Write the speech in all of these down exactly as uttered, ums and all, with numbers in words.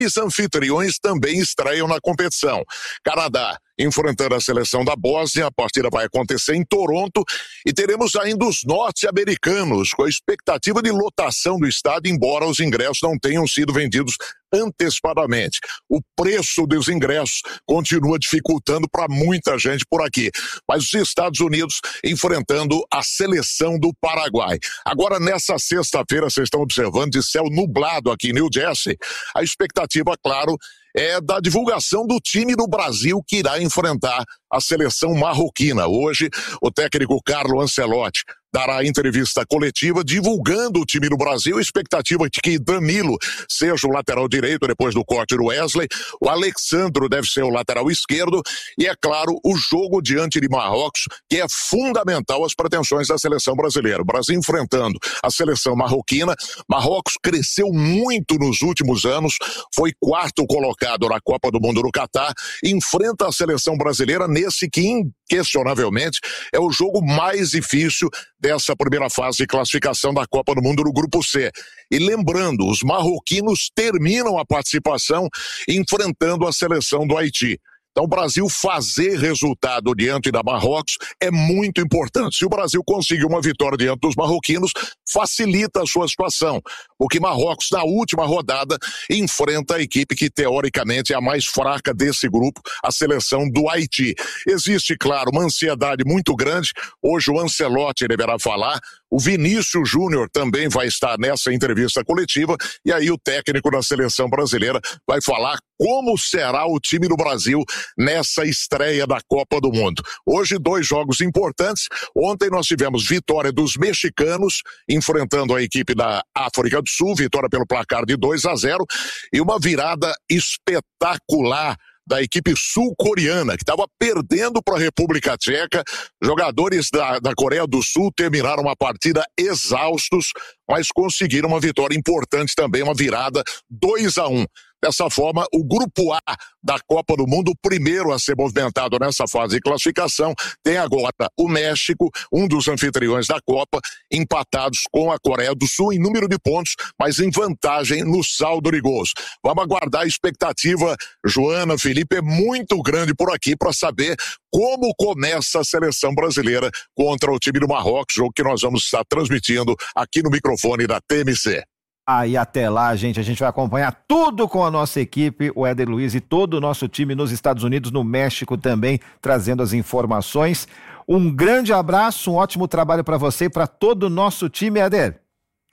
Os anfitriões também estreiam na competição. Canadá enfrentando a seleção da Bósnia, a partida vai acontecer em Toronto e teremos ainda os norte-americanos com a expectativa de lotação do estádio, embora os ingressos não tenham sido vendidos antecipadamente. O preço dos ingressos continua dificultando para muita gente por aqui, mas os Estados Unidos enfrentando a seleção do Paraguai. Agora, nessa sexta-feira, vocês estão observando de céu nublado aqui em New Jersey, a expectativa, claro, é da divulgação do time do Brasil que irá enfrentar a seleção marroquina. Hoje, o técnico Carlo Ancelotti dará entrevista coletiva divulgando o time do Brasil, expectativa de que Danilo seja o lateral direito depois do corte do Wesley, o Alexandro deve ser o lateral esquerdo e, é claro, o jogo diante de Marrocos, que é fundamental às pretensões da seleção brasileira. O Brasil enfrentando a seleção marroquina. Marrocos cresceu muito nos últimos anos, foi quarto colocado na Copa do Mundo no Catar, enfrenta a seleção brasileira nesse que, inquestionavelmente, é o jogo mais difícil dessa primeira fase de classificação da Copa do Mundo no Grupo C. E lembrando, os marroquinos terminam a participação enfrentando a seleção do Haiti. Então, o Brasil fazer resultado diante da Marrocos é muito importante. Se o Brasil conseguir uma vitória diante dos marroquinos, facilita a sua situação, porque Marrocos, na última rodada, enfrenta a equipe que, teoricamente, é a mais fraca desse grupo, a seleção do Haiti. Existe, claro, uma ansiedade muito grande. Hoje o Ancelotti deverá falar, o Vinícius Júnior também vai estar nessa entrevista coletiva, e aí o técnico da seleção brasileira vai falar como será o time do Brasil nessa estreia da Copa do Mundo. Hoje, dois jogos importantes. Ontem nós tivemos vitória dos mexicanos, enfrentando a equipe da África do Sul, vitória pelo placar de dois a zero, e uma virada espetacular da equipe sul-coreana, que estava perdendo para a República Tcheca. Jogadores da, da Coreia do Sul terminaram a partida exaustos, mas conseguiram uma vitória importante também, uma virada dois a um. Dessa forma, o Grupo A da Copa do Mundo, o primeiro a ser movimentado nessa fase de classificação, tem agora o México, um dos anfitriões da Copa, empatados com a Coreia do Sul em número de pontos, mas em vantagem no saldo de gols. Vamos aguardar a expectativa, Joana, Felipe, é muito grande por aqui para saber como começa a seleção brasileira contra o time do Marrocos, jogo que nós vamos estar transmitindo aqui no microfone da T M C. Ah, e até lá, gente, a gente vai acompanhar tudo com a nossa equipe, o Éder Luiz e todo o nosso time nos Estados Unidos, no México também, trazendo as informações. Um grande abraço, um ótimo trabalho para você e para todo o nosso time, Éder.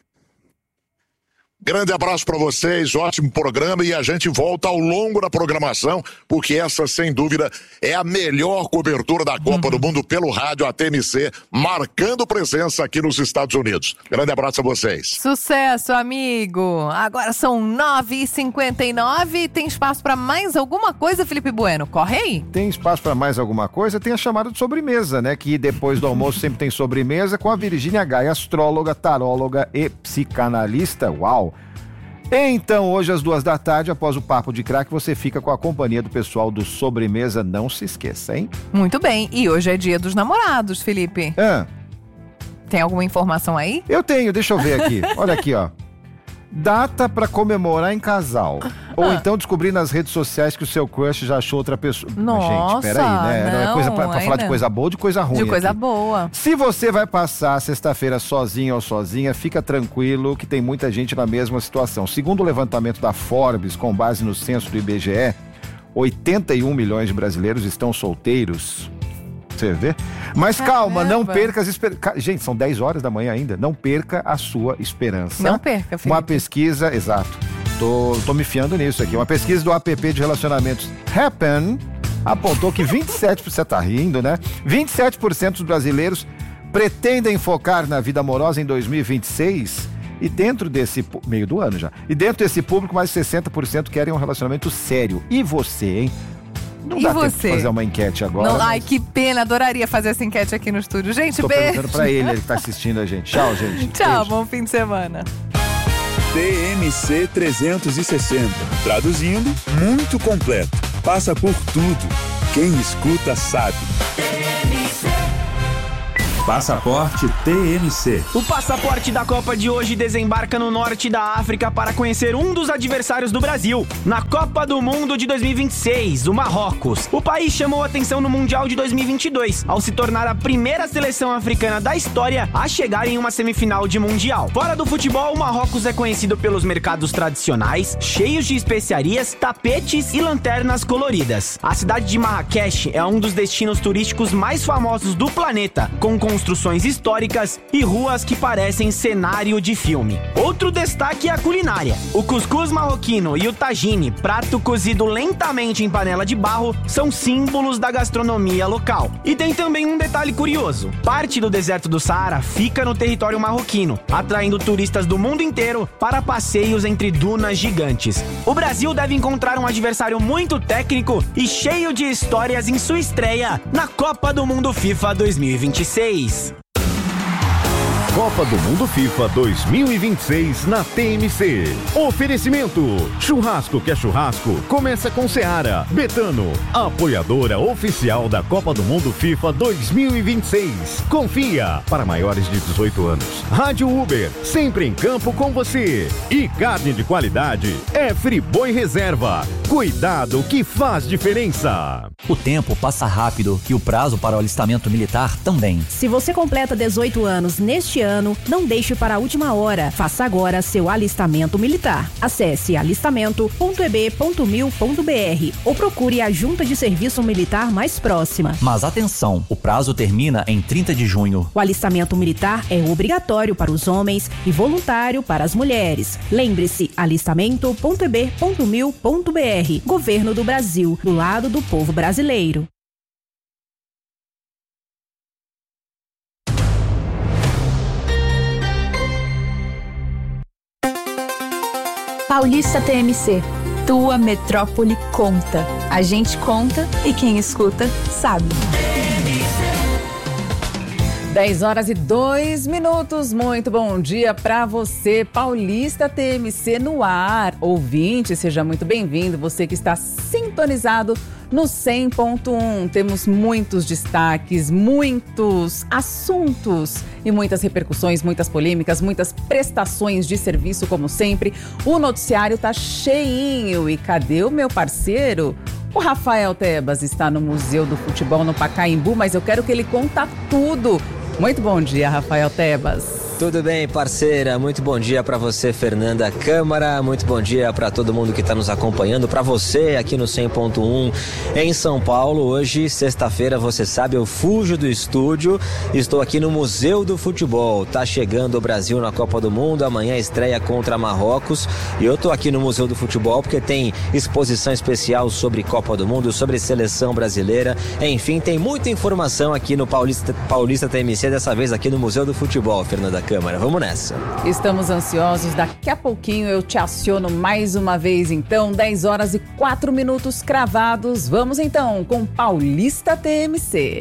Grande abraço para vocês, ótimo programa, e a gente volta ao longo da programação, porque essa, sem dúvida, é a melhor cobertura da Copa uhum. do Mundo pelo rádio, a T M C, marcando presença aqui nos Estados Unidos. Grande abraço a vocês. Sucesso, amigo. Agora são nove e cinquenta e nove, tem espaço para mais alguma coisa, Felipe Bueno? Corre aí. Tem espaço para mais alguma coisa? Tem a chamada de sobremesa, né? Que depois do almoço sempre tem sobremesa com a Virgínia Gaia, astróloga, taróloga e psicanalista. Uau! Então, hoje às duas da tarde, após o Papo de Craque, você fica com a companhia do pessoal do Sobremesa, não se esqueça, hein? Muito bem, e hoje é dia dos namorados, Felipe. Ah. Tem alguma informação aí? Eu tenho, deixa eu ver aqui. Olha aqui, ó. Data pra comemorar em casal. Ou ah. então descobrir nas redes sociais que o seu crush já achou outra pessoa. Nossa, gente, peraí, né? Não, é coisa pra, pra falar de coisa boa ou de coisa ruim. De coisa aqui. boa. Se você vai passar a sexta-feira sozinho ou sozinha, fica tranquilo que tem muita gente na mesma situação. Segundo o levantamento da Forbes, com base no censo do I B G E, oitenta e um milhões de brasileiros estão solteiros. Você vê? Mas Caramba. calma, não perca as esperanças. Gente, são dez horas da manhã ainda. Não perca a sua esperança. Não perca, Felipe. Uma pesquisa, exato. Tô, tô me fiando nisso aqui. Uma pesquisa do app de relacionamentos Happn apontou que vinte e sete por cento, você tá rindo, né? vinte e sete por cento dos brasileiros pretendem focar na vida amorosa em dois mil e vinte e seis. E dentro desse... meio do ano já. E dentro desse público, mais sessenta por cento querem um relacionamento sério. E você, hein? Não e dá você? tempo de fazer uma enquete agora. Não, mas... Ai, que pena, adoraria fazer essa enquete aqui no estúdio. Gente, Tô beijo. Tô perguntando pra ele, ele que tá assistindo a gente. Tchau, gente. Tchau, beijo. Bom fim de semana. T M C trezentos e sessenta. Traduzindo, muito completo. Passa por tudo. Quem escuta sabe. Passaporte T M C. O passaporte da Copa de hoje desembarca no norte da África para conhecer um dos adversários do Brasil, na Copa do Mundo de dois mil e vinte e seis, o Marrocos. O país chamou atenção no Mundial de dois mil e vinte e dois, ao se tornar a primeira seleção africana da história a chegar em uma semifinal de Mundial. Fora do futebol, o Marrocos é conhecido pelos mercados tradicionais, cheios de especiarias, tapetes e lanternas coloridas. A cidade de Marrakech é um dos destinos turísticos mais famosos do planeta, com construções históricas e ruas que parecem cenário de filme. Outro destaque é a culinária. O cuscuz marroquino e o tagine, prato cozido lentamente em panela de barro, são símbolos da gastronomia local. E tem também um detalhe curioso. Parte do deserto do Saara fica no território marroquino, atraindo turistas do mundo inteiro para passeios entre dunas gigantes. O Brasil deve encontrar um adversário muito técnico e cheio de histórias em sua estreia na Copa do Mundo FIFA dois mil e vinte e seis. Copa do Mundo FIFA dois mil e vinte e seis na T M C. Oferecimento: churrasco que é churrasco, começa com Seara. Betano, apoiadora oficial da Copa do Mundo FIFA dois mil e vinte e seis. Confia, para maiores de dezoito anos. Rádio Uber, sempre em campo com você. E carne de qualidade é Friboi Reserva. Cuidado que faz diferença. O tempo passa rápido e o prazo para o alistamento militar também. Se você completa dezoito anos neste ano, não deixe para a última hora. Faça agora seu alistamento militar. Acesse alistamento ponto e b ponto mil ponto b r ou procure a junta de serviço militar mais próxima. Mas atenção, o prazo termina em trinta de junho. O alistamento militar é obrigatório para os homens e voluntário para as mulheres. Lembre-se, alistamento ponto e b ponto mil ponto b r. Governo do Brasil, do lado do povo brasileiro. Paulista T M C, tua metrópole conta. A gente conta e quem escuta sabe. dez horas e dois minutos, muito bom dia para você, Paulista T M C no ar. Ouvinte, seja muito bem-vindo, você que está sintonizado no cem ponto um. Temos muitos destaques, muitos assuntos e muitas repercussões, muitas polêmicas, muitas prestações de serviço, como sempre. O noticiário tá cheinho. E cadê o meu parceiro? O Rafael Tebas está no Museu do Futebol no Pacaembu, mas eu quero que ele conta tudo. Muito bom dia, Rafael Tebas. Tudo bem, parceira? Muito bom dia para você, Fernanda Câmara. Muito bom dia para todo mundo que está nos acompanhando. Para você aqui no cem ponto um em São Paulo. Hoje, sexta-feira, você sabe, eu fujo do estúdio. Estou aqui no Museu do Futebol. Tá chegando o Brasil na Copa do Mundo. Amanhã estreia contra Marrocos. E eu tô aqui no Museu do Futebol porque tem exposição especial sobre Copa do Mundo, sobre seleção brasileira. Enfim, tem muita informação aqui no Paulista, Paulista T M C, dessa vez aqui no Museu do Futebol, Fernanda Câmara. Vamos nessa. Estamos ansiosos. Daqui a pouquinho eu te aciono mais uma vez, então. dez horas e quatro minutos cravados. Vamos então com Paulista T M C.